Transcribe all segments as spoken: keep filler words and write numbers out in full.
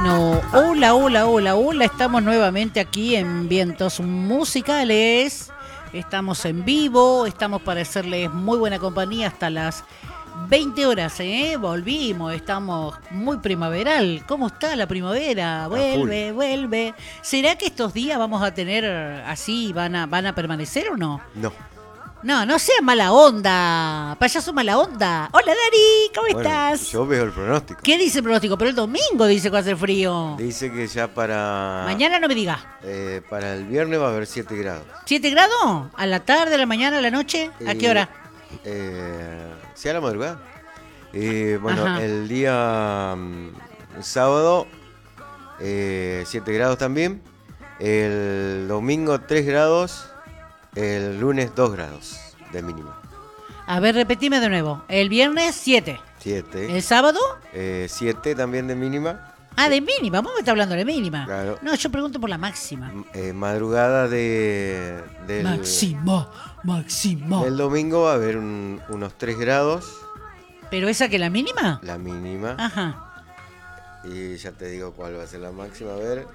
Bueno, hola, hola, hola, hola. Estamos nuevamente aquí en Vientos Musicales. Estamos en vivo, estamos para hacerles muy buena compañía hasta las veinte horas, ¿eh? Volvimos, estamos muy primaveral. ¿Cómo está la primavera? Vuelve, vuelve. ¿Será que estos días vamos a tener así, van a, van a permanecer o no? No. No, no sea mala onda, payaso mala onda. Hola Dari, ¿cómo Bueno, estás? yo veo el pronóstico. ¿Qué dice el pronóstico? Pero el domingo dice que va a hacer frío. Dice que ya para... Mañana no me digas. Eh, para el viernes va a haber siete grados. ¿siete grados? ¿A la tarde, a la mañana, a la noche? ¿A Eh, qué hora? Eh, sí, a la madrugada. Eh, bueno, Ajá. el día mm, sábado eh, siete grados también. El domingo tres grados. El lunes dos grados de mínima. A ver, repetime de nuevo. El viernes siete. siete. ¿El sábado? Eh, siete también de mínima. Ah, de mínima. Vos me estás hablando de mínima. Claro. No, yo pregunto por la máxima. Eh, madrugada de, del, Máxima, máxima. del domingo va a haber un- unos tres grados. ¿Pero esa que la mínima? La mínima. Ajá. Y ya te digo cuál va a ser la máxima. A ver.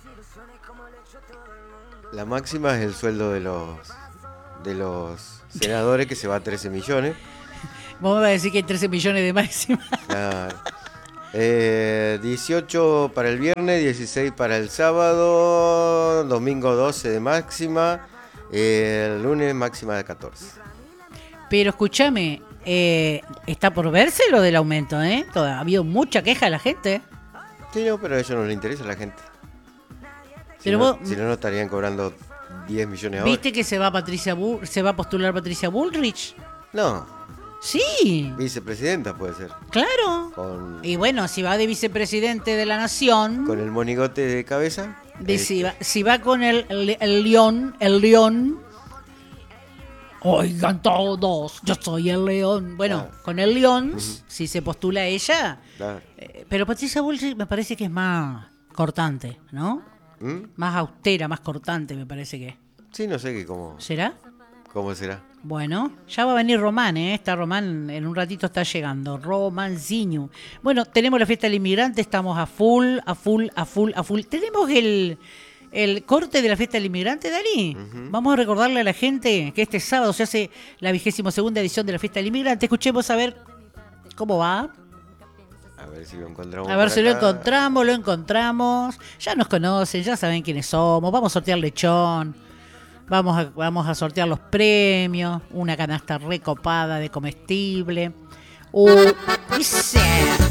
La máxima es el sueldo de los de los senadores, que se va a trece millones. Vos me vas a decir que hay trece millones de máxima. Claro. Eh, dieciocho para el viernes, dieciséis para el sábado, domingo doce de máxima, eh, el lunes máxima de catorce. Pero escúchame, eh, está por verse lo del aumento, ¿eh? Toda- ha habido mucha queja de la gente. Sí, no, pero a ellos no les interesa a la gente. Si, Pero no, vos- si no, no estarían cobrando diez millones ahora. ¿Viste que se va Patricia Bull- se va a postular Patricia Bullrich? No, Sí, vicepresidenta puede ser. claro. Con, Y bueno, si va de vicepresidente de la nación, con el monigote de cabeza. de- eh, si, va, si va con el, el, el león, el león, oigan todos, yo soy el león. Bueno, Claro. con el león, si se postula ella, claro. eh, pero Patricia Bullrich me parece que es más cortante, ¿no? ¿Mm? Más austera, más cortante me parece que. Sí, no sé qué cómo, ¿Será? cómo será. Bueno, ya va a venir Román, ¿eh? Está Román, en un ratito está llegando. Romanciño. Bueno, tenemos la fiesta del inmigrante, estamos a full, a full, a full, a full. Tenemos el, el corte de la fiesta del inmigrante, Dani. Vamos a recordarle a la gente que este sábado se hace la vigésima segunda edición de la fiesta del inmigrante. Escuchemos a ver cómo va. A ver si lo encontramos. A ver por si lo acá. encontramos, lo encontramos. Ya nos conocen, ya saben quiénes somos. Vamos a sortear lechón. Vamos a, vamos a sortear los premios. Una canasta recopada de comestible. Uh, dice.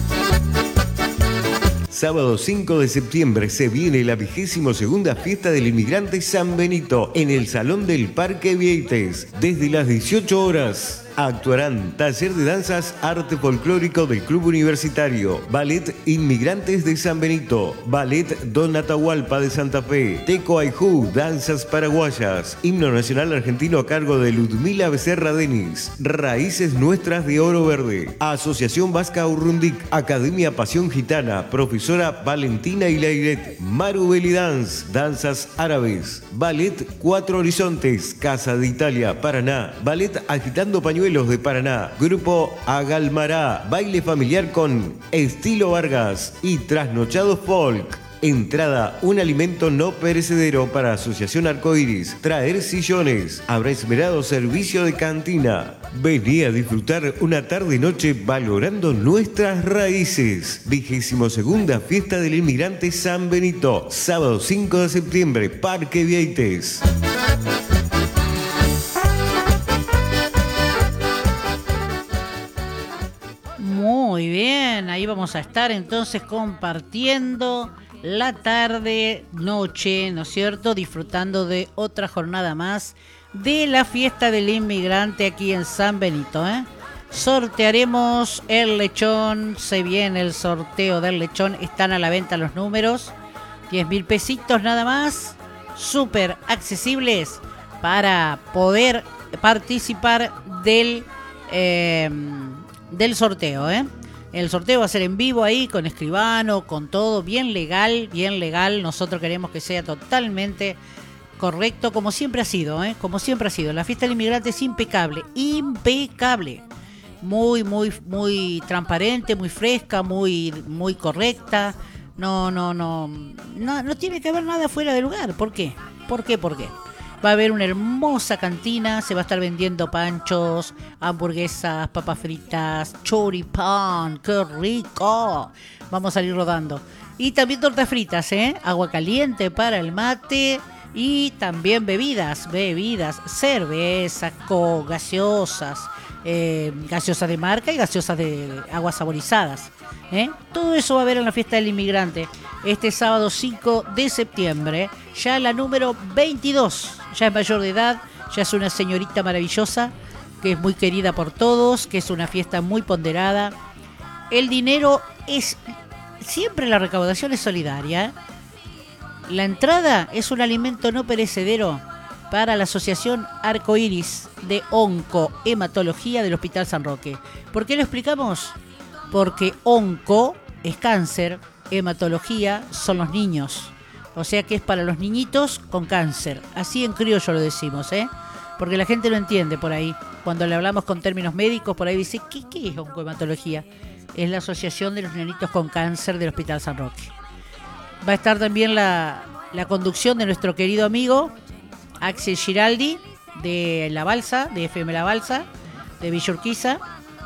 Sábado cinco de septiembre se viene la vigésimo segunda fiesta del inmigrante San Benito en el Salón del Parque Vieites. Desde las dieciocho horas actuarán taller de danzas arte folclórico del Club Universitario, Ballet Inmigrantes de San Benito, Ballet Don Atahualpa de Santa Fe, Teco Ayjú, danzas paraguayas, himno nacional argentino a cargo de Ludmila Becerra Denis, Raíces Nuestras de Oro Verde, Asociación Vasca Urrundic, Academia Pasión Gitana, profesora Valentina Ilairet, Maru Belly Dance, danzas árabes, Ballet Cuatro Horizontes, Casa de Italia, Paraná, Ballet Agitando Pañuelos de Paraná, Grupo Agalmará, baile familiar con Estilo Vargas y Trasnochado Folk. Entrada, un alimento no perecedero para Asociación Arcoiris. Traer sillones. Habrá esmerado servicio de cantina. Vení a disfrutar una tarde-noche valorando nuestras raíces. Vigésimo segunda Fiesta del Inmigrante San Benito. Sábado cinco de septiembre, Parque Vieites. Muy bien, ahí vamos a estar entonces compartiendo la tarde, noche, ¿no es cierto? Disfrutando de otra jornada más de la fiesta del inmigrante aquí en San Benito, ¿eh? Sortearemos el lechón, se viene el sorteo del lechón, están a la venta los números, diez mil pesitos nada más, súper accesibles para poder participar del, eh, del sorteo, ¿eh? El sorteo va a ser en vivo ahí, con escribano, con todo, bien legal, bien legal. Nosotros queremos que sea totalmente correcto, como siempre ha sido, ¿eh? Como siempre ha sido. La fiesta del inmigrante es impecable, impecable. Muy, muy, muy transparente, muy fresca, muy, muy correcta. no, no, no, no, no tiene que haber nada fuera de lugar. ¿Por qué? ¿Por qué? ¿Por qué? Va a haber una hermosa cantina, se va a estar vendiendo panchos, hamburguesas, papas fritas, choripán, ¡qué rico! Vamos a salir rodando. Y también tortas fritas, ¿eh? Agua caliente para el mate y también bebidas, bebidas, cerveza, co, gaseosas, eh, gaseosas de marca y gaseosas de aguas saborizadas, ¿eh? Todo eso va a haber en la fiesta del inmigrante este sábado cinco de septiembre, ya la número veintidós, ya es mayor de edad, ya es una señorita maravillosa, que es muy querida por todos, que es una fiesta muy ponderada. El dinero es, siempre la recaudación es solidaria, ¿eh? La entrada es un alimento no perecedero para la Asociación Arcoiris de Oncohematología del Hospital San Roque. ¿Por qué lo explicamos? Porque onco es cáncer, hematología son los niños. O sea que es para los niñitos con cáncer. Así en criollo lo decimos, ¿eh? Porque la gente no entiende por ahí. Cuando le hablamos con términos médicos, por ahí dice, ¿qué, qué es oncohematología? Es la Asociación de los Nenitos con Cáncer del Hospital San Roque. Va a estar también la, la conducción de nuestro querido amigo Axel Giraldi de La Balsa, de F M La Balsa, de Villa Urquiza.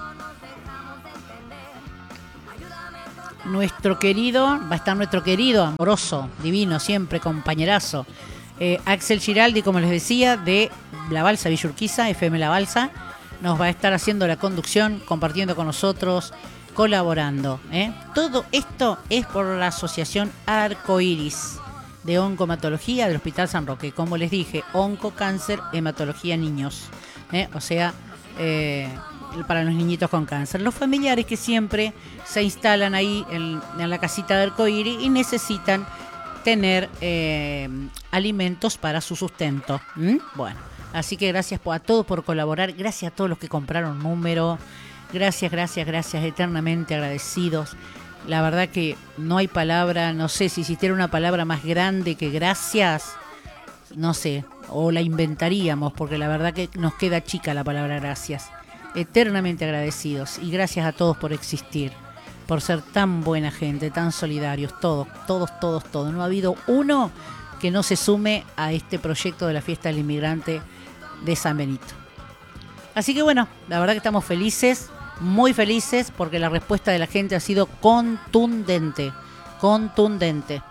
Nuestro querido, va a estar nuestro querido, amoroso, divino, siempre, compañerazo, eh, Axel Giraldi, como les decía, de La Balsa, Villa Urquiza, F M La Balsa. Nos va a estar haciendo la conducción, compartiendo con nosotros, colaborando, ¿eh? Todo esto es por la Asociación Arcoiris de Oncohematología del Hospital San Roque. Como les dije, onco, cáncer, hematología, niños, ¿eh? O sea, eh, para los niñitos con cáncer. Los familiares que siempre se instalan ahí en, en la casita de Arcoiris y necesitan tener eh, alimentos para su sustento. ¿Mm? Bueno, así que gracias a todos por colaborar, gracias a todos los que compraron número. Gracias, gracias, gracias, eternamente agradecidos. La verdad que no hay palabra, no sé si existiera una palabra más grande que gracias, no sé, o la inventaríamos, porque la verdad que nos queda chica la palabra gracias. Eternamente agradecidos y gracias a todos por existir, por ser tan buena gente, tan solidarios, todos, todos, todos, todos. No ha habido uno que no se sume a este proyecto de la fiesta del inmigrante de San Benito. Así que bueno, la verdad que estamos felices. Muy felices porque la respuesta de la gente ha sido contundente, contundente.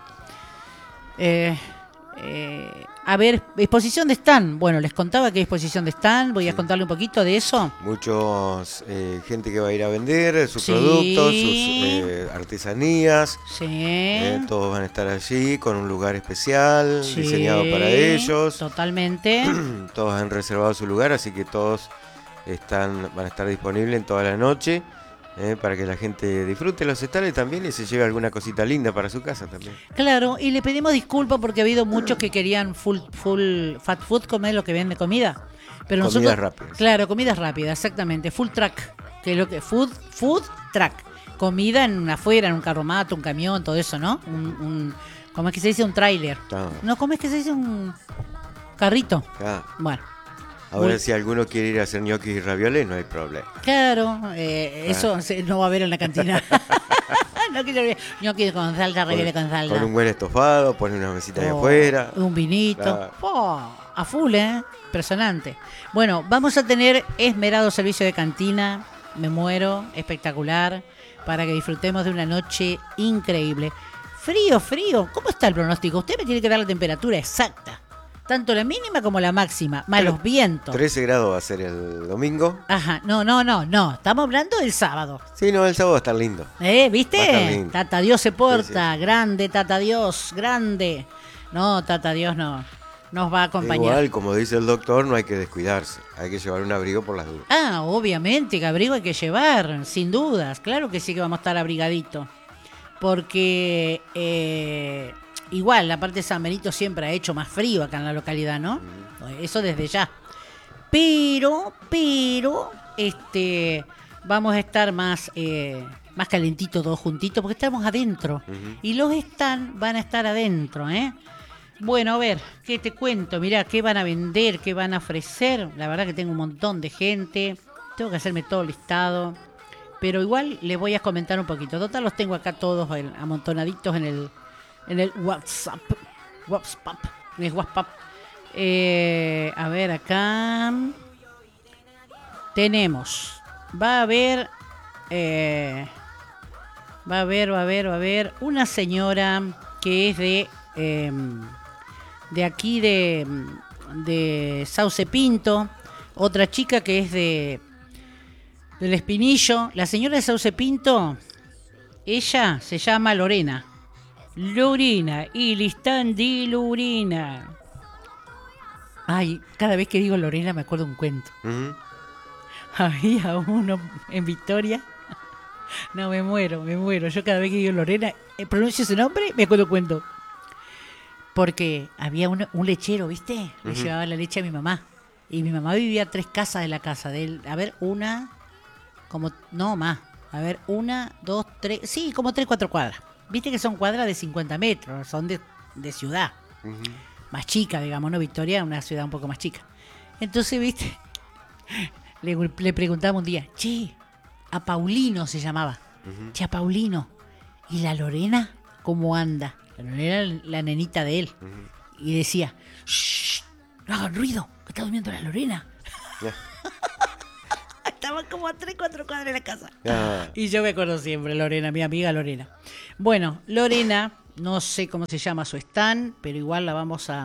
Eh, eh, a ver, exposición de stand. Bueno, les contaba que hay exposición de stand. Voy a contarle un poquito de eso. Muchos eh, gente que va a ir a vender sus Sí. productos, sus eh, artesanías. Sí. Eh, todos van a estar allí con un lugar especial Sí, diseñado para ellos. Totalmente. Todos han reservado su lugar, así que todos están van a estar disponibles en toda la noche, eh, para que la gente disfrute los stands también y se lleve alguna cosita linda para su casa también. Claro, y le pedimos disculpas porque ha habido muchos que querían full, full fat food, comer lo que vende comida. Pero Comidas nosotros, rápidas. Claro, comidas rápidas, exactamente. Full track, que es lo que food, food track. Comida en afuera, en un carromato, un camión, todo eso, ¿no? Un, un ¿cómo es que se dice? Un tráiler. Ah. No, ¿cómo es que se dice? Un carrito. Ah. Bueno. Ahora, Muy- si alguno quiere ir a hacer ñoquis y ravioles, no hay problema. Claro, eh, eso se- no va a haber en la cantina. No quiero ñoquis con salsa, ravioles con salsa. Con un buen estofado, pone una mesita de Oh, afuera. Un vinito. Claro. Oh, a full, ¿eh? Impresionante. Bueno, vamos a tener esmerado servicio de cantina. Me muero. Espectacular. Para que disfrutemos de una noche increíble. Frío, frío. ¿Cómo está el pronóstico? Usted me tiene que dar la temperatura exacta. Tanto la mínima como la máxima. Más los vientos. trece grados va a ser el domingo. Ajá. No, no, no, no. Estamos hablando del sábado. Sí, no, el sábado va a estar lindo. ¿Eh? Va a estar ¿Viste? lindo. Tata Dios se porta. Sí, sí, sí. Grande, Tata Dios. Grande. No, Tata Dios no. Nos va a acompañar. Igual, como dice el doctor, no hay que descuidarse. Hay que llevar un abrigo por las dudas. Ah, obviamente, que abrigo hay que llevar, sin dudas. Claro que sí que vamos a estar abrigaditos. Porque eh, igual, la parte de San Benito siempre ha hecho más frío acá en la localidad, ¿no? Eso desde ya. Pero, pero, este, vamos a estar más, eh, más calentitos todos juntitos porque estamos adentro. Ujú. Y los stands van a estar adentro, ¿eh? Bueno, a ver, ¿qué te cuento? Mirá, ¿qué van a vender? ¿Qué van a ofrecer? La verdad que tengo un montón de gente. Tengo que hacerme todo listado. pero igual les voy a comentar un poquito. Total, los tengo acá todos en- amontonaditos en el, en el WhatsApp. WhatsApp. En el WhatsApp. Eh, a ver, acá tenemos. Va a haber. Eh, va a haber, va a haber, va a haber una señora que es de. Eh, de aquí de. de Sauce Pinto. Otra chica que es de. del Espinillo. La señora de Sauce Pinto. Ella se llama Lorena. Lorena. Y listán de Lorena. Ay, cada vez que digo Lorena me acuerdo un cuento. Ujú. Había uno en Victoria. No, me muero, me muero. Yo cada vez que digo Lorena, eh, pronuncio ese nombre, me acuerdo un cuento. Porque había un, un lechero, ¿viste? Le Ujú. llevaba la leche a mi mamá. Y mi mamá vivía a tres casas de la casa de él. A ver, una, como, no más. A ver, una, dos, tres, sí, como tres, cuatro cuadras. Viste que son cuadras de cincuenta metros, son de, de ciudad. Ujú. Más chica, digamos, ¿no? Victoria es una ciudad un poco más chica. Entonces, viste, le, le preguntaba un día, che, a Paulino se llamaba. Ujú. Che, a Paulino, ¿y la Lorena cómo anda? La Lorena era la nenita de él. Ujú. Y decía, shh, no hagan ruido, que está durmiendo la Lorena. Ya. Estaba como a tres, cuatro cuadras de la casa. Ah, Y yo me acuerdo siempre, Lorena, mi amiga Lorena. Bueno, Lorena, no sé cómo se llama su stand, pero igual la vamos a,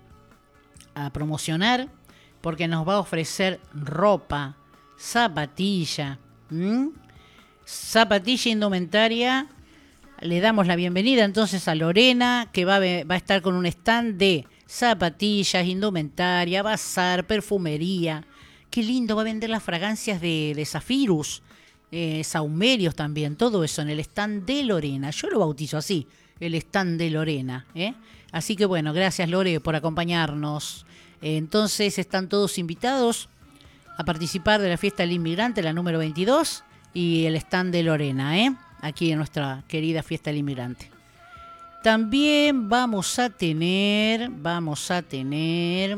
a promocionar porque nos va a ofrecer ropa, zapatilla, ¿m? zapatilla, indumentaria. Le damos la bienvenida entonces a Lorena, que va a, ve- va a estar con un stand de zapatillas, indumentaria, bazar, perfumería. Qué lindo, va a vender las fragancias de, de Zafirus, eh, saumerios también, todo eso en el stand de Lorena. Yo lo bautizo así, el stand de Lorena. ¿eh? Así que bueno, gracias Lore por acompañarnos. Eh, entonces están todos invitados a participar de la fiesta del inmigrante, la número veintidós, y el stand de Lorena, ¿eh? aquí en nuestra querida fiesta del inmigrante. También vamos a tener, vamos a tener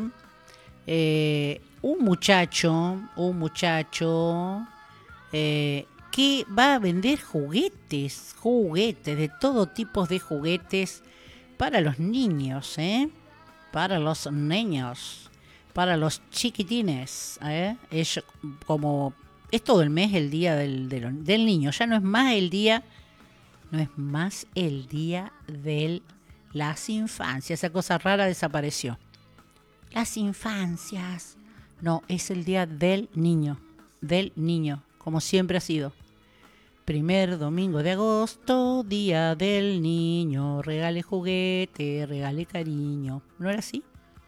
eh, un muchacho, un muchacho eh, que va a vender juguetes, juguetes, de todo tipo de juguetes para los niños, ¿eh? Para los niños, para los chiquitines, ¿eh? Es como, es todo el mes el día del, del, del niño, ya no es más el día, no es más el día de las infancias, esa cosa rara desapareció. Las infancias. No, es el día del niño. Del niño, como siempre ha sido. Primer domingo de agosto, día del niño. Regale juguete, regale cariño. ¿No era así?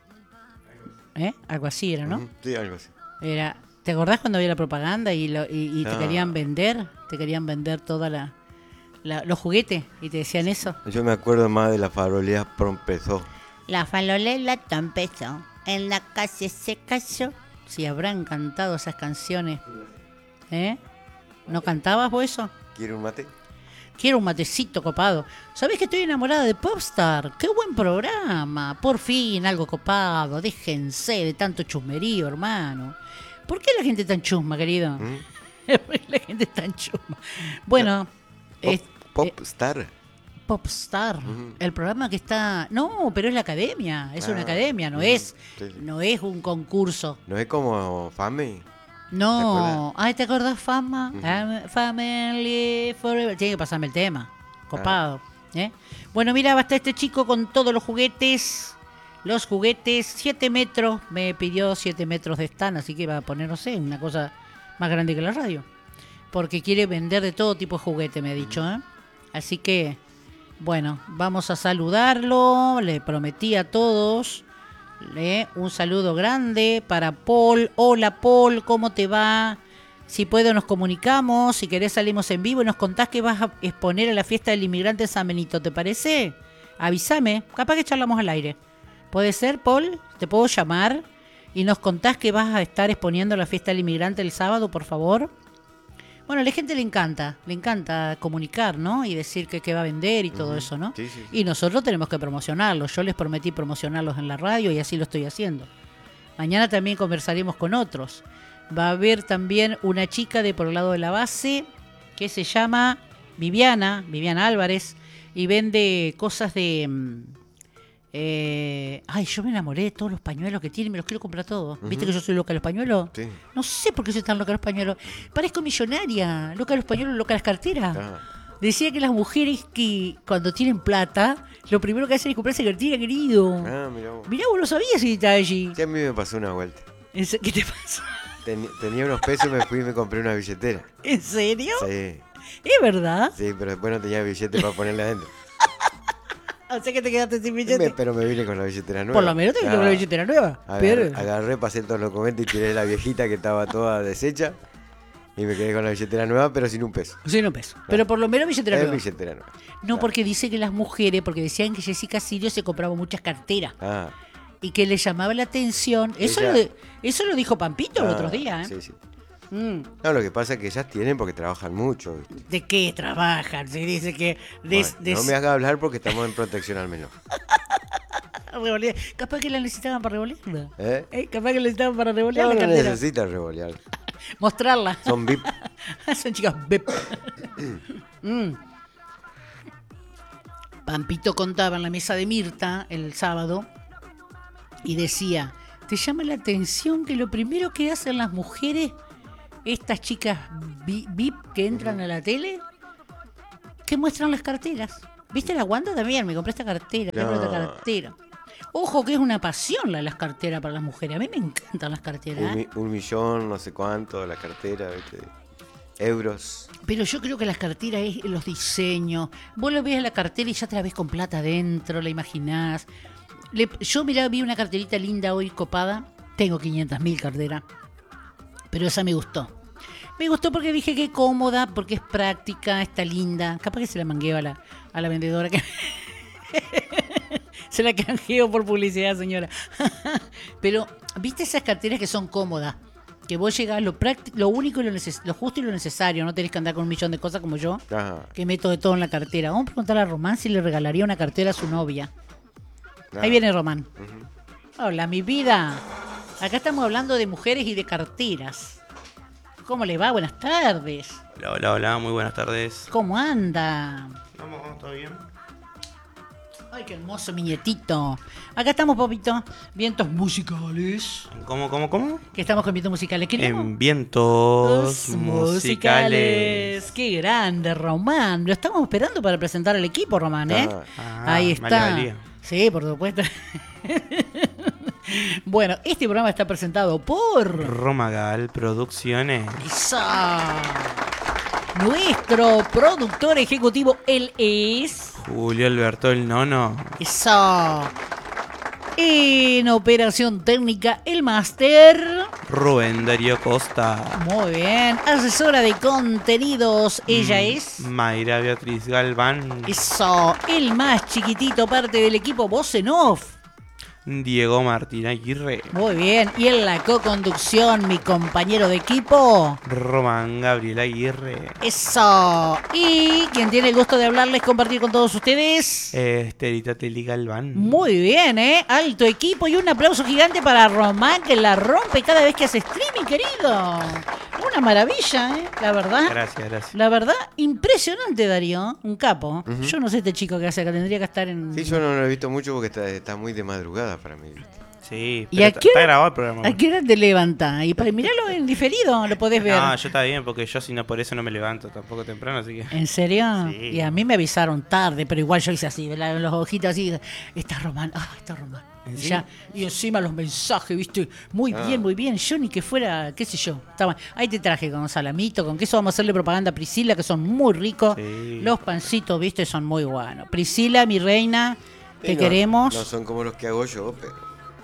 ¿Eh? Algo así era, ¿no? ujú. Sí, algo así. Era, ¿te acordás cuando había la propaganda y, lo- y, y te Ah. querían vender? Te querían vender toda la, la- los juguetes y te decían eso. Yo me acuerdo más de la farolea Prompezó. La falolela empezó, en la calle se cayó. Si habrán cantado esas canciones. ¿Eh? ¿No cantabas vos eso? ¿Quiere un mate? Quiero un matecito copado. ¿Sabés que estoy enamorada de Popstar? ¡Qué buen programa! Por fin, algo copado. Déjense de tanto chusmerío, hermano. ¿Por qué la gente es tan chusma, querido? ¿Mm? ¿Por qué la gente es tan chusma? Bueno, es- Pop, eh, Popstar. Popstar, Ujú. el programa que está... No, pero es la academia, es una Ah, academia, no ujú, es sí, sí. no es un concurso. ¿No es como Fame? No, ay, ¿te acordás, Fama? Ujú. Am- Family Forever. Tiene que pasarme el tema, copado. Ah. ¿eh? Bueno, mira, va a estar este chico con todos los juguetes. Los juguetes, siete metros. Me pidió siete metros de stand, así que va a poner, no sé, una cosa más grande que la radio. Porque quiere vender de todo tipo de juguete, me ha dicho. ¿eh? Así que, bueno, vamos a saludarlo. Le prometí a todos. ¿eh? Un saludo grande para Paul. Hola Paul, ¿cómo te va? Si puedo nos comunicamos, si querés salimos en vivo y nos contás que vas a exponer a la fiesta del inmigrante en San Benito, ¿te parece? Avísame, capaz que charlamos al aire. ¿Puede ser, Paul? ¿Te puedo llamar? Y nos contás que vas a estar exponiendo a la fiesta del inmigrante el sábado, por favor. Bueno, a la gente le encanta, le encanta comunicar, ¿no? Y decir que, que va a vender y todo Ujú. eso, ¿no? Sí, sí, sí. Y nosotros tenemos que promocionarlos. Yo les prometí promocionarlos en la radio y así lo estoy haciendo. Mañana también conversaremos con otros. Va a haber también una chica de por el lado de la base que se llama Viviana, Viviana Álvarez, y vende cosas de... Eh, ay, yo me enamoré de todos los pañuelos que tiene, me los quiero comprar todos. Ujú. ¿Viste que yo soy loca de los pañuelos? Sí. No sé por qué soy tan loca de los pañuelos. Parezco millonaria, loca de los pañuelos, loca de las carteras. Ah, Decía que las mujeres que cuando tienen plata, lo primero que hacen es comprarse cartera, querido. ah, mirá vos. Mirá, vos no sabías si está allí. Sí, a mí me pasó una vuelta. ¿En se- ¿Qué te pasa? Ten- tenía unos pesos y me fui y me compré una billetera. ¿En serio? Sí, ¿Es verdad? sí, pero después no tenía billete para ponerle adentro. O sea que te quedaste sin Me- billete. pero me vine con la billetera nueva. Por lo menos te quedó Ah, la billetera nueva. Agarré, Pero... agarré, pasé todos los documentos y tiré la viejita que estaba toda deshecha. Y me quedé con la billetera nueva, pero sin un peso. Sí, no peso. Pero por lo menos billetera Es nueva. billetera nueva. No, Claro. porque dice que las mujeres, porque decían que Jessica Sirio se compraba muchas carteras Ah, y que le llamaba la atención. Eso, Ella- lo, eso lo dijo Pampito el ah, otro día, ¿eh? Sí, sí. Mm. No, lo que pasa es que ellas tienen porque trabajan mucho. ¿viste? ¿De qué trabajan? Se dice que... Bueno, des- des- No me hagas hablar porque estamos en protección al menor. revolear. Capaz que la necesitaban para revolearla. ¿Eh? ¿Eh? Capaz que la necesitaban para revolear No, la no cartera. necesitas revolear. Mostrarla. Son V I P. Son chicas bep. Mm. Pampito contaba en la mesa de Mirta el sábado y decía, ¿te llama la atención que lo primero que hacen las mujeres, estas chicas vi- V I P que entran a la tele, que muestran las carteras? ¿Viste la Wanda también? Me compré esta cartera, me compré esta No. cartera. Ojo que es una pasión la de las carteras para las mujeres. A mí me encantan las carteras. Un, ¿eh? mi- un millón, no sé cuánto, la cartera, ¿viste? Euros. Pero yo creo que las carteras es los diseños. Vos lo ves a la cartera y ya te la ves con plata adentro, la imaginás. Le- yo mirá, vi una carterita linda hoy, copada. Tengo quinientas mil carteras. Pero esa me gustó. Me gustó porque dije que cómoda, porque es práctica, está linda. Capaz que se la mangueo a la, a la vendedora que... Se la canjeo por publicidad, señora. Pero, ¿viste esas carteras que son cómodas? Que vos llegás lo práctico, lo único y lo, neces- lo justo y lo necesario. No tenés que andar con un millón de cosas como yo, Ajá. que meto de todo en la cartera. Vamos a preguntarle a Román si le regalaría una cartera a su novia. Ah. Ahí viene Román. Ujú. Hola, mi vida. Acá estamos hablando de mujeres y de carteras. ¿Cómo le va? Buenas tardes. Hola, hola, hola, muy buenas tardes. ¿Cómo anda? Vamos, vamos, ¿todo bien? Ay, qué hermoso mi nietito. Acá estamos, Popito. Vientos musicales. ¿Cómo, cómo, cómo? Que estamos con vientos musicales. ¿Qué En tenemos? vientos Los musicales. Qué grande, Román. Lo estamos esperando para presentar al equipo, Román, ¿eh? Ah. Ah, Ahí más le está. valía. Sí, por supuesto. Bueno, este programa está presentado por... Romagal Producciones. Esa. Nuestro productor ejecutivo, él es... Julio Alberto el Nono. Eso. En operación técnica, el máster. Rubén Darío Costa. Muy bien. Asesora de contenidos, ella Mm, es... Mayra Beatriz Galván. Eso. El más chiquitito, parte del equipo Voz en Off. Diego Martín Aguirre. Muy bien. Y en la co-conducción, mi compañero de equipo. Román Gabriel Aguirre. Eso. Y quien tiene el gusto de hablarles, compartir con todos ustedes. Esterita Teli Galván. Muy bien, ¿eh? Alto equipo y un aplauso gigante para Román, que la rompe cada vez que hace streaming, querido. Una maravilla, ¿eh? La verdad. Gracias, gracias. La verdad, impresionante, Darío. Un capo. Ujú. Yo no sé este chico que hace acá. Tendría que estar en... Sí, yo no lo he visto mucho porque está, está muy de madrugada para mí. ¿viste? Sí, ¿Y pero a está, qué está hora- grabado el programa. ¿A qué hora te levanta? Y para mirarlo en diferido lo podés ver. No, yo está bien, porque yo si no por eso no me levanto tampoco temprano, así que... ¿En serio? Sí. Y a mí me avisaron tarde, pero igual yo hice así, la- los ojitos así. Está Román, ah, está Román. ¿En Y, serio? ya, y encima los mensajes, ¿viste? Muy Ah. bien, muy bien. Yo ni que fuera, qué sé yo. Estaba, ahí te traje con salamito, con queso. Vamos a hacerle propaganda a Priscila, que son muy ricos. Sí. Los pancitos, ¿viste? Son muy buenos. Priscila, mi reina, te Sí, no- queremos. No son como los que hago yo, pero.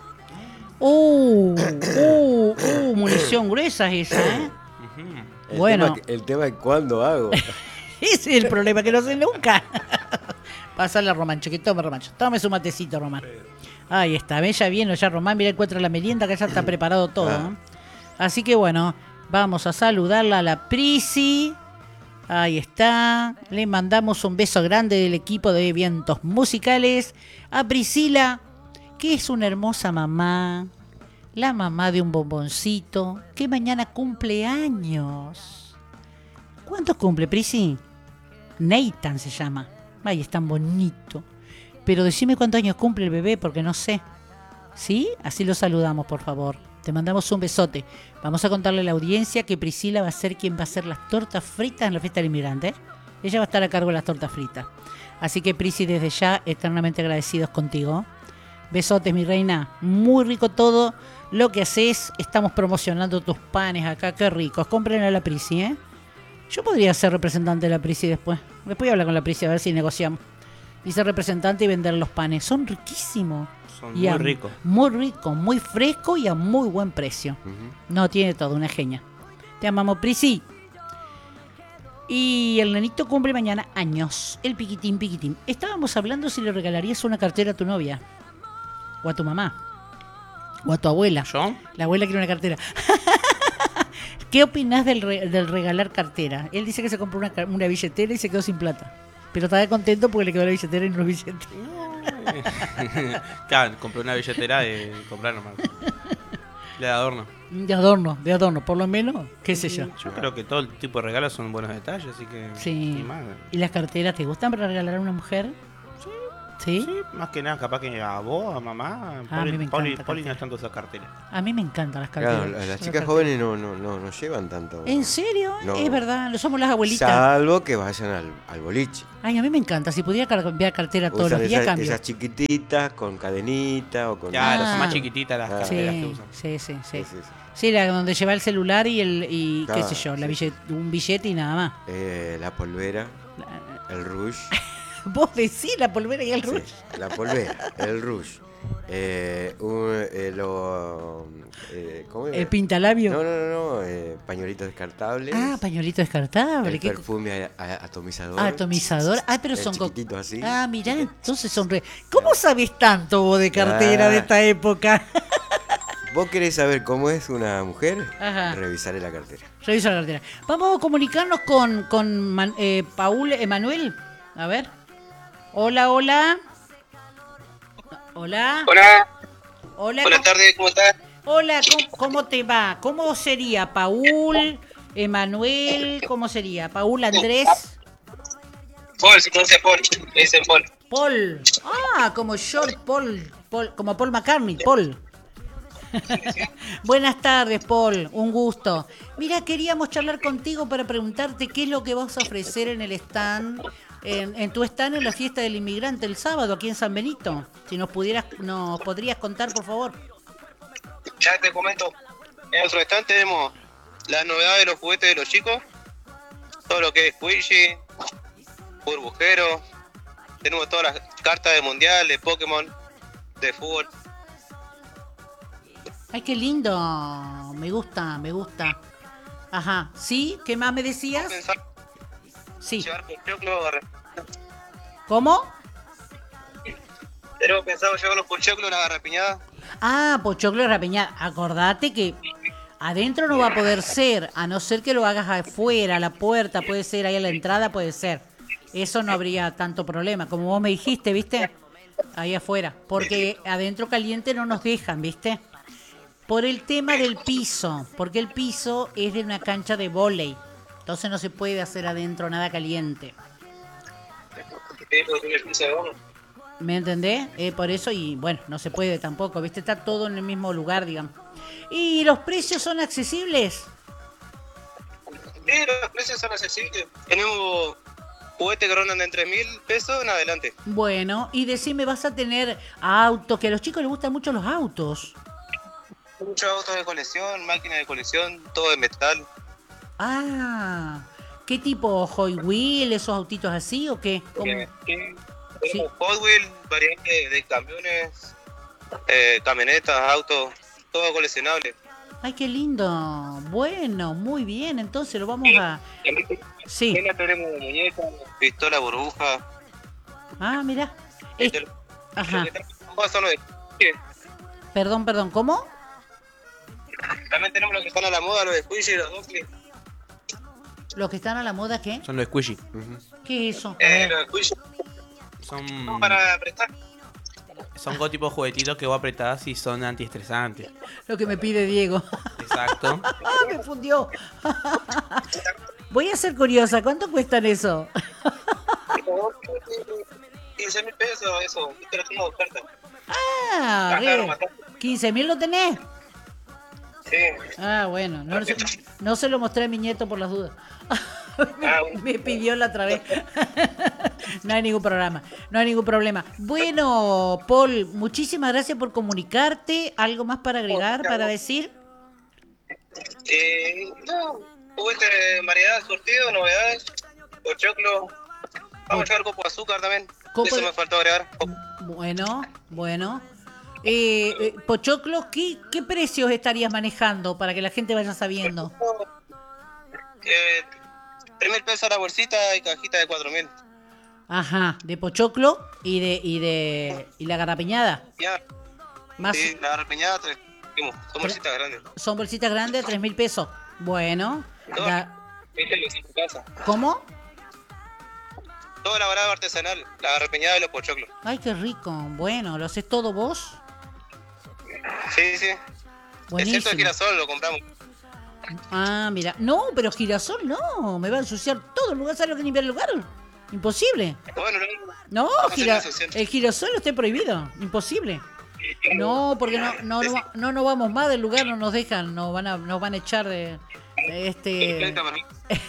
Uh, uh, uh, munición gruesa es esa, ¿eh? Ujú. El Bueno. Tema, el tema es cuándo hago. Ese es el problema, que no sé nunca. Pasarle a Román, que tome Román. Tome su matecito, Román. Ahí está, ve, ya viene ya Román, mira, encuentra la merienda, que ya está preparado todo. Ah. ¿no? Así que bueno, vamos a saludarla a la Prisi. Ahí está. Le mandamos un beso grande del equipo de Vientos Musicales. A Priscila, que es una hermosa mamá. La mamá de un bomboncito, que mañana cumple años. ¿Cuántos cumple, Prisi? Nathan se llama. Ay, es tan bonito. Pero decime cuántos años cumple el bebé, porque no sé. ¿Sí? Así lo saludamos, por favor. Te mandamos un besote. Vamos a contarle a la audiencia que Priscila va a ser quien va a hacer las tortas fritas en la fiesta del inmigrante, ¿eh? Ella va a estar a cargo de las tortas fritas. Así que, Prisi, desde ya, eternamente agradecidos contigo. Besotes, mi reina. Muy rico todo lo que haces. Estamos promocionando tus panes acá. Qué ricos. Cómprenle a la Prisi, ¿eh? Yo podría ser representante de la Prisi después. Después voy a hablar con la Prisi a ver si negociamos. Y ser representante y vender los panes. Son riquísimos. Son Y muy a- ricos. Muy ricos, muy fresco y a muy buen precio. Ujú. No, tiene todo, una genia. Te amamos, Prisi. Y el nenito cumple mañana años. El piquitín, piquitín. Estábamos hablando si le regalarías una cartera a tu novia. O a tu mamá. O a tu abuela. ¿Yo? La abuela quiere una cartera. ¿Qué opinás del, re- del regalar cartera? Él dice que se compró una, ca- una billetera y se quedó sin plata. Pero estaba contento porque le quedó la billetera y no los billetes. Claro, compré una billetera de comprar nomás. De adorno. De adorno, de adorno, por lo menos, qué sé yo. Yo creo que todo el tipo de regalos son buenos detalles, así que. Sí. ni más. ¿Y las carteras te gustan para regalar a una mujer? Sí. Sí, más que nada, capaz que a vos, a mamá. Ah, a mí me Poli, encanta Poli no cartera. es tanto esa cartera. A mí me encantan las carteras. Claro, las Las chicas carteras. jóvenes no, no, no, no llevan tanto. ¿En serio? No. Es verdad, no somos las abuelitas. Salvo que vayan al, al boliche. Ay, a mí me encanta. Si pudiera cambiar cartera todos Usan los días, esas, cambio. esas chiquititas con cadenita o con. Claro, Ah. son más chiquititas las Ah. carteras que Sí, usan. sí, sí, sí. Sí, sí, sí. Sí, la donde lleva el celular y el y qué Claro, sé yo, la sí. billet- un billete y nada más. Eh, la polvera, el rouge. Vos decís la polvera y el Sí, rush. la polvera, el rouge. Eh, un, eh, lo, eh, ¿cómo era? El pintalabio. No, no, no, no, eh, pañuelitos descartables. Ah, pañuelito descartable. el ¿Qué- perfume a- a- atomizador. Ah, atomizador. Ah, pero Eh, son co- chiquititos así. Ah, mirá, entonces son re... ¿Cómo sabés tanto vos de cartera Ah. de esta época? ¿Vos querés saber cómo es una mujer? Ajá. Revisaré la cartera. Revisa la cartera. Vamos a comunicarnos con, con Man- eh, Paul Emanuel. A ver. Hola, hola. Hola. Hola, Hola. buenas ¿cómo- tardes, ¿cómo estás? Hola, ¿cómo, cómo te va? ¿Cómo sería? Paul, Emanuel, ¿cómo sería? Paul, Andrés, Paul, se conoce a Paul, le dicen Paul. Paul. Ah, como George Paul, Paul, como Paul McCartney, Paul. Buenas tardes, Paul, un gusto. Mira, queríamos charlar contigo para preguntarte qué es lo que vas a ofrecer en el stand, en, en tu stand en la fiesta del inmigrante el sábado aquí en San Benito. Si nos pudieras, nos podrías contar, por favor. Ya te comento, en nuestro stand tenemos las novedades de los juguetes de los chicos, todo lo que es squishy, burbujero, tenemos todas las cartas de mundial, de Pokémon, de fútbol. Ay, qué lindo. Me gusta, me gusta. Ajá. ¿Sí? ¿Qué más me decías? Pensar Sí. llevar pochoclo, garra- ¿Cómo? tenemos pensado llevar los pochoclos, la garrapiñada. Ah, pochoclo rapeñada. Acordate que adentro no va a poder ser, a no ser que lo hagas afuera, a la puerta, puede ser, ahí a la entrada puede ser. Eso no habría tanto problema, como vos me dijiste, ¿viste? Ahí afuera. Porque adentro caliente no nos dejan, ¿viste? Por el tema del piso, porque el piso es de una cancha de vóley. Entonces no se puede hacer adentro nada caliente. ¿Me entendés? Eh, por eso, y bueno, no se puede tampoco, ¿viste? Está todo en el mismo lugar, digamos. ¿Y los precios son accesibles? Sí, los precios son accesibles. Tenemos juguetes que rondan de tres mil pesos en adelante. Bueno, y decime, ¿vas a tener autos? Que a los chicos les gustan mucho los autos. Muchos autos de colección, máquinas de colección, todo de metal. Ah, ¿qué tipo? ¿Hot Wheel, esos autitos así o qué? ¿Cómo? Eh, sí. Tenemos Hot Wheels, variantes de camiones, eh, camionetas, autos, todo coleccionable. Ay, qué lindo. Bueno, muy bien, entonces lo vamos a... Sí. También tenemos muñecas, pistola, burbuja. Ah, mira. Este, Ajá. lo que tenemos son los de- Perdón, perdón, ¿cómo? También tenemos los que están a la moda, los de Squishy y los Duffy. Los que están a la moda, ¿qué? Son los squishy. Ujú. ¿Qué es eso? A Eh, ver. los de Squishy Son, para prestar. son como tipo juguetitos que vos apretás y son antiestresantes. Lo que me pide Diego. Exacto. ¡Ah, me fundió! Voy a ser curiosa, ¿cuánto cuestan eso? quince mil pesos, eso. Te lo tengo de oferta. Ah, Acá no re. mataste. ¿quince mil lo tenés? Sí. Ah, bueno, no, se- no se lo mostré a mi nieto por las dudas. Ah, bueno. Me pidió la otra vez. No hay ningún programa, no hay ningún problema. Bueno, Paul, muchísimas gracias por comunicarte. ¿Algo más para agregar, para decir? Eh, no. Tuviste variedad, surtido, novedades. Pochoclo. Vamos a llevar copo de azúcar también. Copo Eso de- me faltó agregar. Bueno, bueno. Eh, eh, Pochoclo, ¿qué, ¿qué precios estarías manejando para que la gente vaya sabiendo? Eh, tres mil pesos la bolsita y cajita de cuatro mil. Ajá, de Pochoclo y de y de y la garapiñada. Ya. Más Sí, la repeñada, tres. Dijimos, son bolsitas grandes. son bolsitas grandes, tres mil pesos. Bueno, No. ga- Esta es en tu casa. ¿cómo? Todo elaborado artesanal, la repeñada y los pochoclos. Ay, qué rico. Bueno, ¿lo haces todo vos? Sí, sí. Buenísimo. Excepto el girasol, lo compramos. Ah, mira. No, pero girasol no. Me va a ensuciar todo el lugar. ¿Sabes lo que limpiar el lugar? Imposible. Bueno, no, No, Vamos a gira- hacer una sesión. el girasol está prohibido. Imposible. No, porque no, no, no, no nos vamos más del lugar, no nos dejan, nos van a, nos van a echar de, de este perfecto para mí.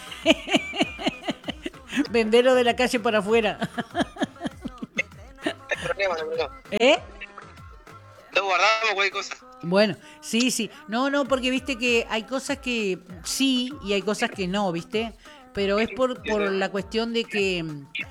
venderlo de la calle para afuera. No hay problema, no hay problema. ¿Eh? Lo guardamos, cualquier cosa. Bueno, sí, sí. No, no, porque viste que hay cosas que sí y hay cosas que no, ¿viste? Pero es por, por la cuestión de que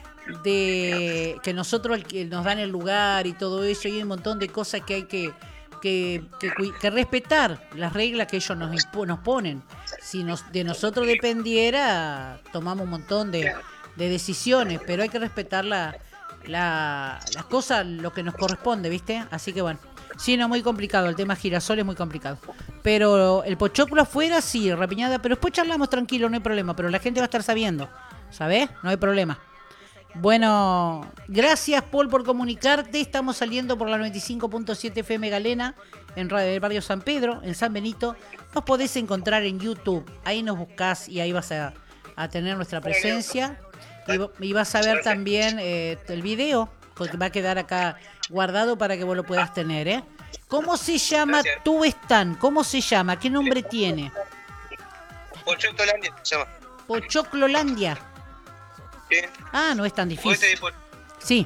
de que nosotros el que nos dan el lugar y todo eso, y hay un montón de cosas que hay que que, que, cui- que respetar las reglas que ellos nos, impo- nos ponen. Si nos, de nosotros dependiera, tomamos un montón de, de decisiones, pero hay que respetar la, la, las cosas, lo que nos corresponde, ¿viste? Así que bueno. Sí, no, muy complicado. El tema girasol es muy complicado. Pero el pochoclo afuera, sí, repiñada. Pero después charlamos tranquilo, no hay problema. Pero la gente va a estar sabiendo. ¿Sabés? No hay problema. Bueno, gracias, Paul, por comunicarte. Estamos saliendo por la noventa y cinco punto siete F M Galena, en Radio del Barrio San Pedro, en San Benito. Nos podés encontrar en YouTube. Ahí nos buscás y ahí vas a, a tener nuestra presencia. Y, vo- y vas a ver también eh, el video, porque va a quedar acá guardado para que vos lo puedas tener, ¿eh? ¿Cómo se llama Gracias. tu stand? ¿Cómo se llama? ¿Qué nombre tiene? Pochoclolandia se llama. Pochoclolandia. Sí. Ah, no es tan Juguete difícil. de po- Sí.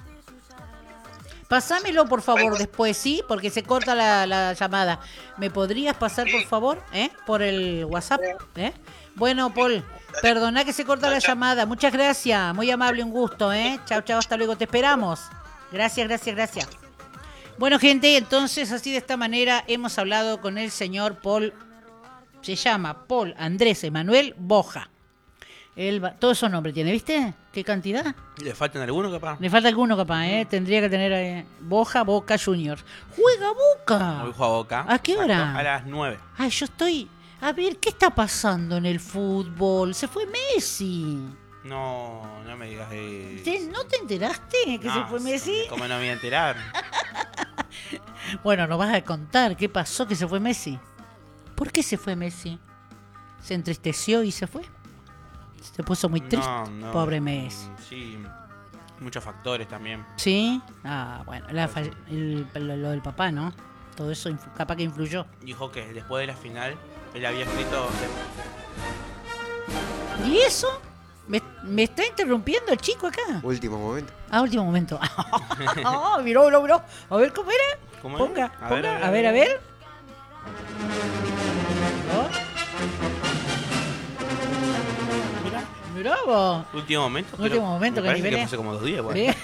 Pasámelo, por favor, Bueno. después, ¿sí? Porque se corta la, la llamada. ¿Me podrías pasar, por Sí. favor? ¿Eh? Por el WhatsApp. ¿Eh? Bueno, Paul, perdona que se corta la Chao, chao. llamada. Muchas gracias. Muy amable, un gusto, ¿eh? Chao, chao, hasta luego. Te esperamos. Gracias, gracias, gracias. Bueno, gente, entonces, así de esta manera hemos hablado con el señor Paul. Se llama Paul Andrés Emanuel Boja. Él va- todos esos nombres tiene, ¿viste? ¿Qué cantidad? ¿Le faltan algunos, capaz? Le falta alguno capaz, ¿eh? Tendría que tener eh, Boja, Boca Juniors. ¡Juega Boca! Hoy juega Boca. ¿A qué hora? Exacto, a las nueve. Ay, yo estoy... A ver, ¿qué está pasando en el fútbol? Se fue Messi. No, no me digas eso. ¿Te- ¿No te enteraste que se No, fue Messi? ¿Cómo no me voy a enterar? Bueno, nos vas a contar qué pasó que se fue Messi. ¿Por qué se fue Messi? ¿Se entristeció y se fue? Se puso muy triste. No, no. Pobre Messi. Mm, Sí, muchos factores también. ¿Sí? Ah, bueno, la fa- el- lo, lo del papá, ¿no? Todo eso inf- capaz que influyó. Dijo que después de la final, él había escrito... ¿Y eso? ¿Me, me está interrumpiendo el chico acá? Último momento. Ah, último momento. Ah, miró, miró, miró. A ver, ¿cómo era? ¿Cómo Ponga, era? ponga. A ver, a ver. Mirá, mirá vos. Último momento. Último momento, me ¿qué parece nivel que es? puse como dos días, igual. ¿Eh?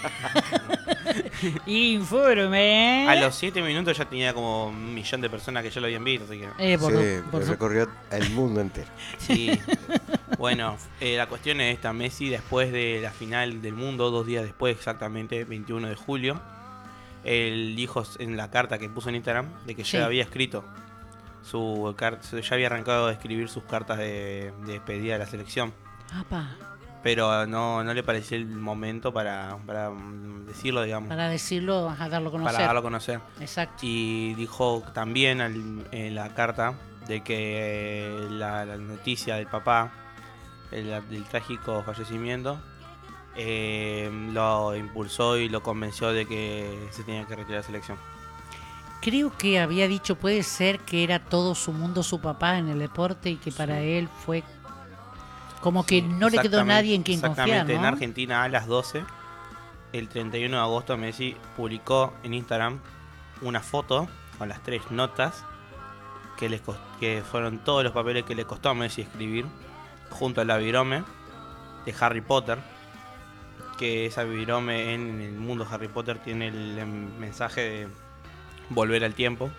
Informe. A los siete minutos ya tenía como un millón de personas que ya lo habían visto, así que... Eh, por, Sí, su- por pero su- recorrió el mundo entero. Sí. Bueno, eh, la cuestión es esta. Messi, después de la final del mundo, dos días después exactamente, veintiuno de julio, él dijo en la carta que puso en Instagram de que ya Sí. había escrito su car- su- ya había arrancado a escribir sus cartas de, de despedida de la selección. Apa, Pero no, no le pareció el momento para, para mm, decirlo, digamos, para, para decirlo, a darlo a conocer. darlo a conocer. Exacto. Y dijo también al- en la carta de que eh, la, la noticia del papá el, el trágico fallecimiento, eh, lo impulsó y lo convenció de que se tenía que retirar de la selección. Creo que había dicho, puede ser que era todo su mundo su papá en el deporte y que para Sí. él fue como que Sí, no le quedó exactamente, nadie en quien confiar, exactamente, ¿no? en Argentina a las doce, el treinta y uno de agosto, Messi publicó en Instagram una foto con las tres notas que, les cost- que fueron todos los papeles que le costó a Messi escribir, junto a la virome de Harry Potter, que esa virome en el mundo Harry Potter tiene el em, mensaje de volver al tiempo.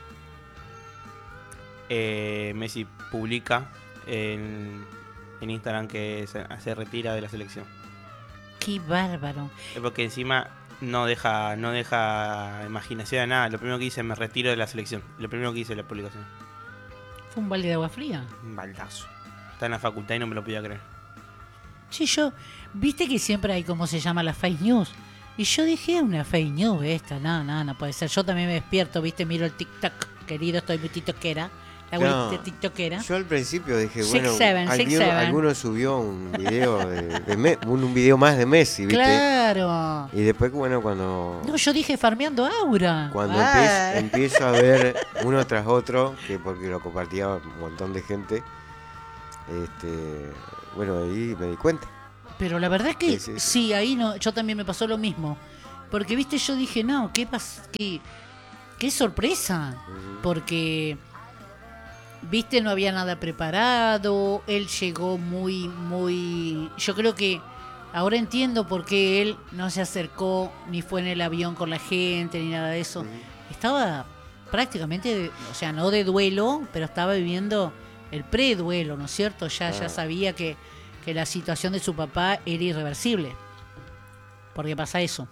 Eh, Messi publica en, en Instagram que se, se retira de la selección. Qué bárbaro. Es porque encima no deja no deja imaginación a nada. Lo primero que dice, me retiro de la selección. Lo primero que dice la publicación. Fue un balde de agua fría. Un baldazo. Está en la facultad y no me lo podía creer. Sí, yo, viste que siempre hay como se llama la fake news. Y yo dije, "Es una fake news esta, no, no, no puede ser. Yo también me despierto, viste, miro el TikTok, querido, estoy muy tiktokera. La No, abuelita tiktokera. Yo al principio dije, Six, bueno, seven, six, alguno, seven. alguno subió un video de, de Me- un, un video más de Messi, ¿viste? Claro. Y después, bueno, cuando No, yo dije farmeando aura. cuando Ah. empiezo, empiezo a ver uno tras otro, que porque lo compartía un montón de gente, este, bueno, ahí me di cuenta. Pero la verdad es que Sí, sí, sí, sí. ahí no, yo también me pasó lo mismo. Porque, viste, yo dije, no, qué pas qué, qué sorpresa. Ujú. Porque, viste, no había nada preparado. Él llegó muy, muy. Yo creo que ahora entiendo por qué él no se acercó ni fue en el avión con la gente ni nada de eso. Ujú. Estaba prácticamente, de- o sea, no de duelo, pero estaba viviendo el pre-duelo, ¿no es cierto? Ya, ya Ah. sabía que, que la situación de su papá era irreversible. Porque pasa eso.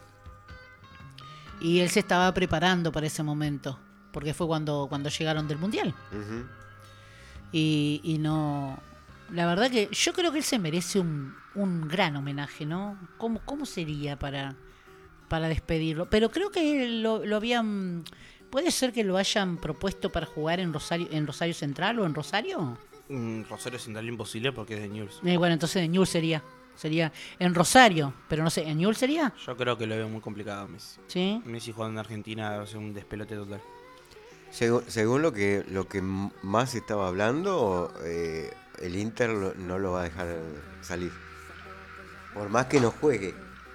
Y él se estaba preparando para ese momento. Porque fue cuando, cuando llegaron del Mundial. Ujú. Y, y no... La verdad que yo creo que él se merece un, un gran homenaje, ¿no? ¿Cómo, cómo sería para, para despedirlo? Pero creo que lo, lo habían... ¿Puede ser que lo hayan propuesto para jugar en Rosario, en Rosario Central o en Rosario? Mm, Rosario Central imposible porque es de News. Eh, bueno, entonces en Newell's sería. Sería en Rosario, pero no sé, ¿en Newell's sería? Yo creo que lo veo muy complicado a Messi. Sí. Messi jugando en Argentina va a ser un despelote total. Según, según lo que lo que m- más se estaba hablando, eh, el Inter lo- no lo va a dejar salir. Por más que no juegue.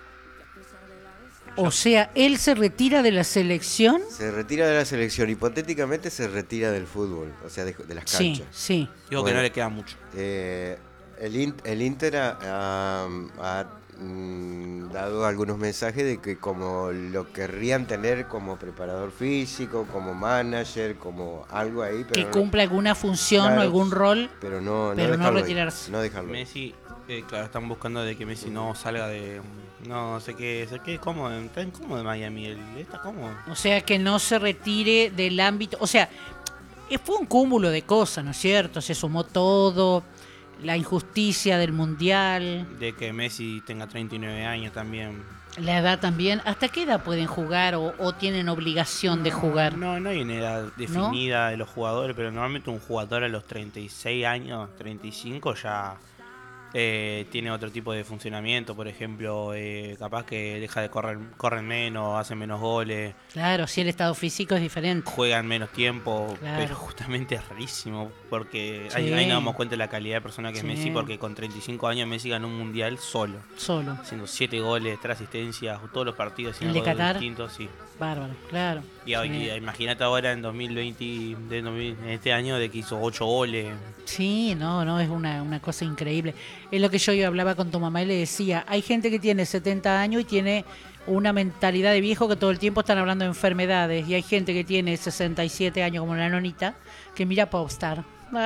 O sea, él se retira de la selección. Se retira de la selección, hipotéticamente se retira del fútbol, o sea, de, de las Sí, canchas. sí. Digo que Bueno. no le queda mucho. Eh, el, In- el Inter ha, ha- ha, mm, dado algunos mensajes de que como lo querrían tener como preparador físico, como manager, como algo ahí, pero Que no- cumpla alguna función o Claro. algún rol. pero no, no pero no dejarlo ahí, retirarse. no dejarlo ahí. Messi, eh, claro, están buscando de que Messi no salga de... No sé qué, sé qué, cómodo, está incómodo de Miami, él está cómodo. O sea, que no se retire del ámbito. O sea, eh, fue un cúmulo de cosas, ¿no es cierto? Se sumó todo. La injusticia del mundial. De que Messi tenga treinta y nueve años también. La edad también. ¿Hasta qué edad pueden jugar o, o tienen obligación de jugar? No, no hay una edad definida de los jugadores, pero normalmente un jugador a los treinta y seis años, treinta y cinco ya eh, tiene otro tipo de funcionamiento. Por ejemplo, eh, capaz que deja de correr, corren menos, hacen menos goles, Claro, si el estado físico es diferente. juegan menos tiempo, Claro. pero justamente es rarísimo porque Sí. ahí, ahí nos damos cuenta de la calidad de persona que Sí. es Messi, porque con treinta y cinco años Messi ganó un mundial solo, Solo. haciendo siete goles, tres asistencias, todos los partidos ¿El haciendo de goles Qatar? distintos, sí. Bárbaro, claro. Y, hoy- Sí. y imagínate ahora en dos mil veinte, de dos mil en este año, de que hizo ocho goles. Sí, no, no, es una, una cosa increíble. Es lo que yo yo hablaba con tu mamá y le decía, hay gente que tiene setenta años y tiene una mentalidad de viejo que todo el tiempo están hablando de enfermedades. Y hay gente que tiene sesenta y siete años como la nonita que mira Popstar.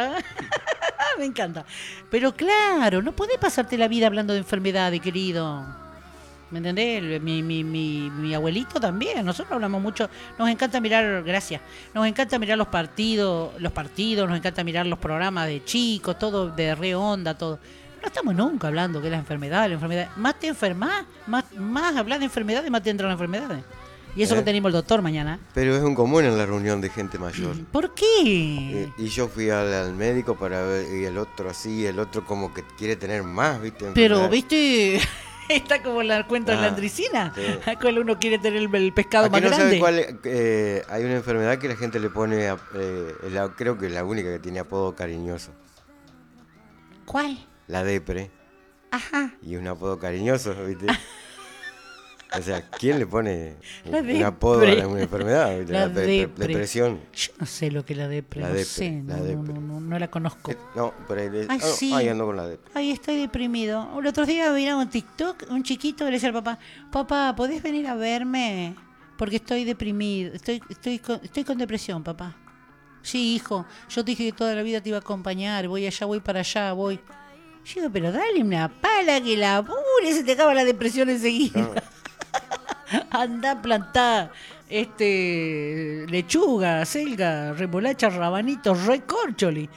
Me encanta. Pero claro, no podés pasarte la vida hablando de enfermedades, querido. ¿Me entendés? El- Mi, mi, mi, mi abuelito también. Nosotros hablamos mucho. Nos encanta mirar, gracias. Nos encanta mirar los partidos, los partidos, nos encanta mirar los programas de chicos, todo de re onda, todo. No estamos nunca hablando que la enfermedad, la enfermedad. Más te enfermas, más, más hablas de enfermedades, más te entran las enfermedades. Y eso ¿Eh? que tenemos el doctor mañana. Pero es un común en la reunión de gente mayor. ¿Por qué? Eh, y yo fui al, al médico para ver, y el otro así, el otro como que quiere tener más, ¿viste? Pero, Enfermedad. ¿viste? Está como la cuenta de Ah, la andricina. sí. Cuando uno quiere tener el, el pescado Aquí más no grande. sabe cuál es, eh, hay una enfermedad que la gente le pone, a- eh, es la- creo que es la única que tiene apodo cariñoso. ¿Cuál? La depre. Ajá. Y un apodo cariñoso, ¿viste? O sea, ¿quién le pone La un apodo depre. a una enfermedad? ¿viste? La La, de- depre. depresión. Yo no sé lo que es la depre, La no depre, sé, la no, depre. no, no, no la conozco. Eh, No, por ahí, le- Ay, ah, sí. ahí ando con la depre. Ay, estoy deprimido. El otro día miraba un TikTok, un chiquito le decía al papá, papá, ¿podés venir a verme? Porque estoy deprimido, estoy, estoy, con, estoy con depresión, papá. Sí, hijo, yo te dije que toda la vida te iba a acompañar, voy allá, voy para allá, voy. Yo digo, pero dale una pala que la apure, se te acaba la depresión enseguida. Anda a plantar este, lechuga, selga, remolacha, rabanitos, recorcholi.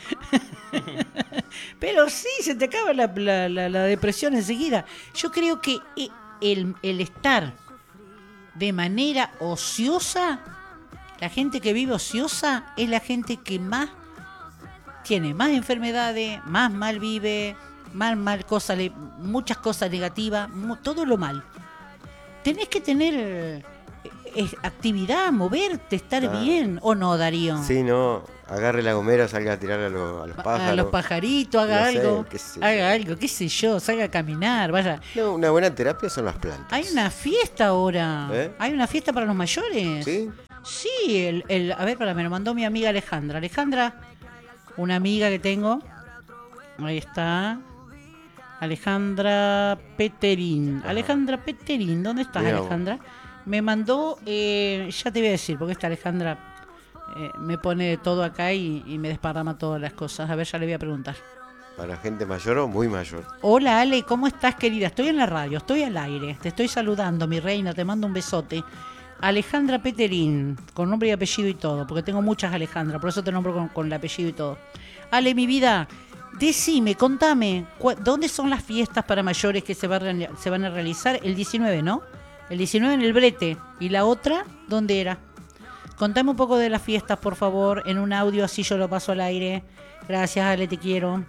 Pero sí, se te acaba la, la- la- la depresión enseguida. Yo creo que e- el, el estar de manera ociosa, la gente que vive ociosa es la gente que más tiene más enfermedades, más mal vive, más mal cosas, le- muchas cosas negativas, mu- todo lo mal. Tenés que tener eh, eh, actividad, moverte, estar Ah. bien, ¿o no, Darío? Sí, no, agarre la gomera, salga a tirar a, los- a los pájaros. A los pajaritos, haga No sé, algo, qué sé haga yo. algo, qué sé yo, salga a caminar, vaya. No, una buena terapia son las plantas. Hay una fiesta ahora, ¿Eh? hay una fiesta para los mayores. ¿Sí? Sí, el, el, a ver, para, me lo mandó mi amiga Alejandra. Alejandra, una amiga que tengo, ahí está, Alejandra Peterín. Ajá. Alejandra Peterín, ¿dónde estás, Mirá vos. Alejandra? Me mandó, eh, ya te voy a decir, porque esta Alejandra eh, me pone todo acá y, y me desparrama todas las cosas. A ver, ya le voy a preguntar. Para gente mayor o muy mayor. Hola Ale, ¿cómo estás, querida? Estoy en la radio, estoy al aire, te estoy saludando, mi reina, te mando un besote. Alejandra Peterín, con nombre y apellido y todo, porque tengo muchas Alejandra, por eso te nombro con, con el apellido y todo. Ale, mi vida, decime, contame, cua- ¿dónde son las fiestas para mayores que se, va a reali- se van a realizar? El diecinueve, ¿no? El diecinueve en el Brete. ¿Y la otra, dónde era? Contame un poco de las fiestas, por favor, en un audio, así yo lo paso al aire. Gracias, Ale, te quiero.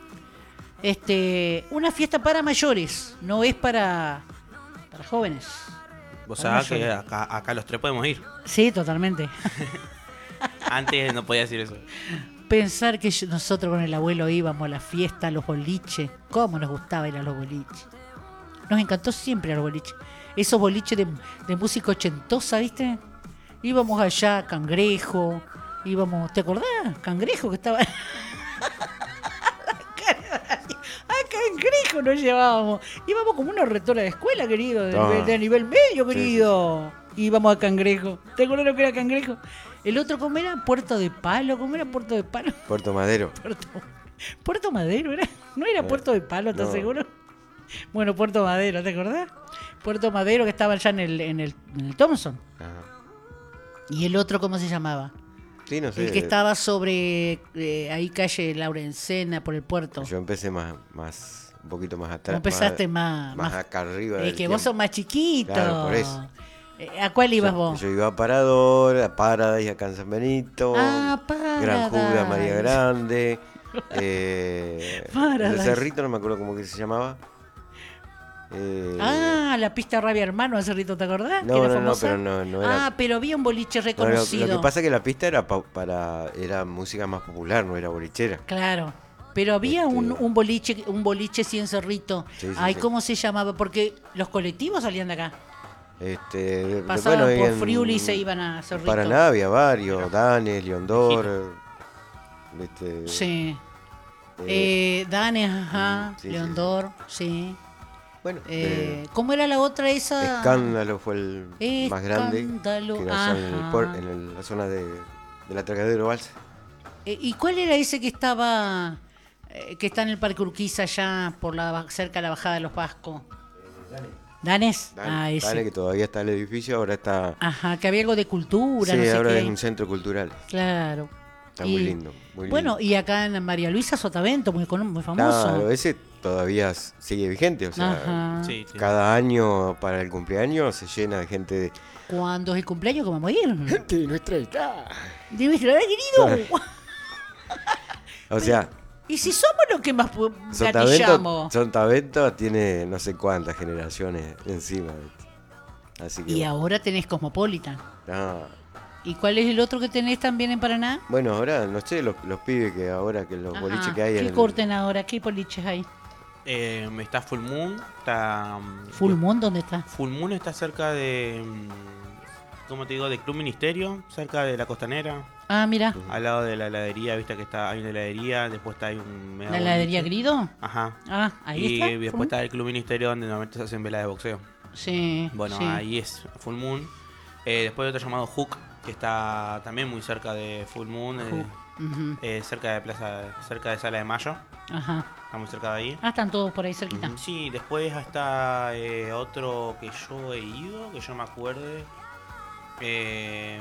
Este, una fiesta para mayores, no es para, para jóvenes. Vos Para sabés que mayores. acá, acá los tres podemos ir. Sí, totalmente. Antes no podía decir eso. Pensar que yo- nosotros con el abuelo íbamos a la fiesta, a los boliches. ¿Cómo nos gustaba ir a los boliches? Nos encantó siempre ir a los boliches. Esos boliches de, de música ochentosa, ¿viste? Íbamos allá, Cangrejo. Íbamos, ¿te acordás? Cangrejo que estaba... A Cangrejo nos llevábamos. Íbamos como una rectora de escuela, querido, de, Ah. nivel, de nivel medio, Sí, querido. Íbamos a Cangrejo. ¿Te acuerdas lo que era Cangrejo? El otro, ¿cómo era? Puerto de Palo. ¿Cómo era Puerto de Palo? Puerto Madero. Puerto, Puerto Madero, ¿era? ¿No era Puerto de Palo, estás no. seguro? Bueno, Puerto Madero, ¿te acordás? Puerto Madero que estaba allá en el, en el, en el Thompson. Ajá. ¿Y el otro cómo se llamaba? Sí, no sé. El que estaba sobre eh, ahí calle Laurencena por el puerto. Yo empecé más, más, un poquito más atrás. Vos empezaste más, más, más- acá arriba. Es del que vos sos tiempo. más chiquito. Claro, por eso. Eh, ¿A cuál ibas yo, vos? Yo iba a Parador, a Paradise, acá en San Benito. Ah, Paradise. Gran Juda, María Grande. eh, Paradise. el Cerrito, no me acuerdo cómo que se llamaba. Eh, Ah, la pista Rabia Hermano, hace rito, ¿te acordás? No, Que era no, no, famosa. pero no- no era- Ah, pero había un boliche no, lo, reconocido. lo que pasa es que la pista era pa- para era música más popular, no era bolichera. Claro. Pero había Este- un, un boliche, un boliche sí en Cerrito. Sí, sí, Ay, sí. ¿cómo se llamaba? Porque los colectivos salían de acá. Este, de- Pasaban bueno, ahí por en- Friuli y se iban a Cerrito. Paraná había varios, Danes, Leondor. Este, Sí. eh, Eh, Danes, ajá. Mm, sí, sí, Leondor, sí. bueno, Eh, eh, ¿Cómo era la otra esa? Escándalo fue el más grande. Escándalo, Que era allá en, el ajá. por- en el- la zona de, de la Tracadero Balsa. Eh, ¿Y cuál era ese que estaba, eh, que está en el Parque Urquiza allá por la ba- cerca de la bajada de los Vascos? ¿Danes? Dale, Ah, ese. dale, que todavía está el edificio, ahora está. Ajá, que había algo de cultura, Sí, no sé ahora qué. es un centro cultural. Claro. Está muy lindo, muy Bueno, lindo. y acá en María Luisa Sotavento, muy, cono- muy famoso. Claro, ese todavía s- sigue vigente. O sea, Ajá. Sí, sí. cada año para el cumpleaños se llena de gente de, ¿Cuándo es el cumpleaños que vamos a ir? de nuestra edad. De nuestra edad, querido. O sea, ¿Y si somos los que más pu- Sotavento, gatillamos? Sotavento tiene no sé cuántas generaciones encima. ¿viste? Así que Y bueno. ahora tenés Cosmopolitan. No. ¿Y cuál es el otro que tenés también en Paraná? Bueno, ahora no sé, los, los pibes que ahora que los Ajá. boliches que hay ¿Qué en el- corten ahora? ¿Qué boliches hay? Eh, está Full Moon, está... mm, ¿Full Moon dónde está? Full Moon está cerca de... mm, ¿Cómo te digo? De Club Ministerio, cerca de la Costanera, Ah, mira. al lado de la heladería, viste que está, hay una heladería, después está hay un... mega ¿La heladería boliche. Grido? Ajá. Ah, ahí Y está. después Full está el Club Ministerio donde normalmente se hacen velas de boxeo. Moon. Sí. Bueno, sí. ahí es Full Moon. Eh, después hay otro llamado Hook, que está también muy cerca de Full Moon, eh, Ujú. eh, cerca de Plaza, cerca de Sala de Mayo. Ajá. Está muy cerca de ahí. Ah, están todos por ahí cerquita. Sí, después está eh, otro que yo he ido, que yo me acuerde. Eh,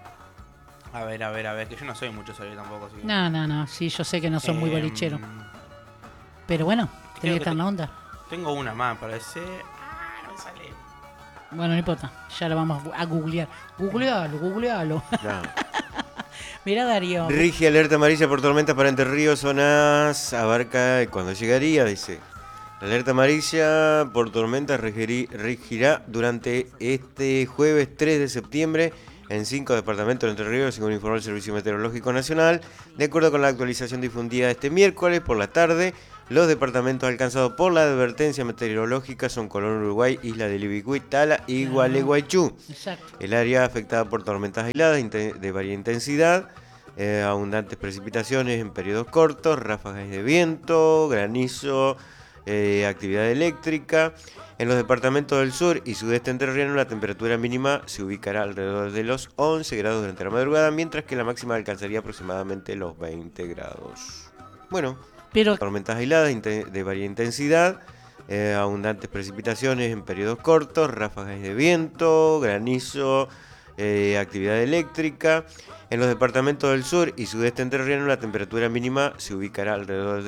a ver, a ver, a ver, que yo no soy mucho salir tampoco. Así que- No, no, no. Sí, yo sé que no son muy Em, bolicheros. Pero bueno, tenés que que estar en te- la onda. Tengo una más, parece. Ah, no me sale. Bueno, no importa. Ya lo vamos a googlear. Googlealo, googlealo. No. Mira, Darío. Rige alerta amarilla por tormentas para Entre Ríos, zonas abarca cuando llegaría, dice. La alerta amarilla por tormentas regiri- regirá durante este jueves tres de septiembre en cinco departamentos de Entre Ríos, según informó el Servicio Meteorológico Nacional. De acuerdo con la actualización difundida este miércoles por la tarde, los departamentos alcanzados por la advertencia meteorológica son Colón, Uruguay, Isla de Libicuí, Tala y Gualeguaychú. Exacto. El área afectada por tormentas aisladas inte- de varia intensidad, eh, abundantes precipitaciones en periodos cortos, ráfagas de viento, granizo, eh, actividad eléctrica. En los departamentos del sur y sudeste entrerriano la temperatura mínima se ubicará alrededor de los once grados durante la madrugada, mientras que la máxima alcanzaría aproximadamente los veinte grados. Bueno, Pero tormentas aisladas inte- de varia intensidad, eh, abundantes precipitaciones en periodos cortos, ráfagas de viento, granizo, eh, actividad eléctrica. En los departamentos del sur y sudeste entrerriano la temperatura mínima se ubicará alrededor de